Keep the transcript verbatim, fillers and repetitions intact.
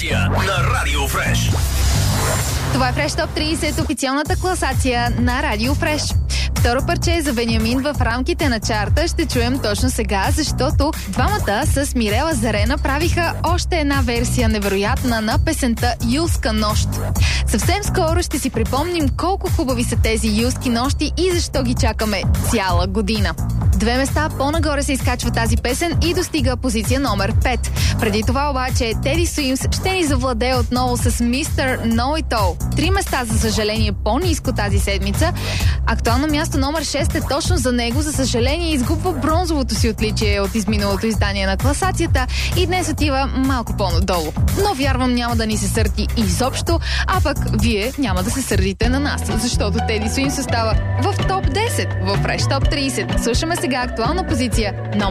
класация на Радио Фреш. Това е Фреш Топ трийсет, официалната класация на Радио Фреш. Второ парче за Вениамин в рамките на чарта ще чуем точно сега, защото двамата с Мирела Зарена правиха още една версия невероятна на песента Юлска нощ. Съвсем скоро ще си припомним колко хубави са тези юлски нощи и защо ги чакаме цяла година. Две места по-нагоре се изкачва тази песен и достига позиция номер пет. Преди това обаче Теди Суимс ще ни завладее отново с мистер Know It All. Три места, за съжаление, по-ниско тази седмица. Актуално място номер шест е точно за него. За съжаление, изгубва бронзовото си отличие от изминалото издание на класацията и днес отива малко по-надолу. Но вярвам, няма да ни се сърди изобщо, а пък вие няма да се сърдите на нас, защото Теди Суимс остава в топ десет в Фреш Топ трийсет. Слушаме сега актуална позиция номер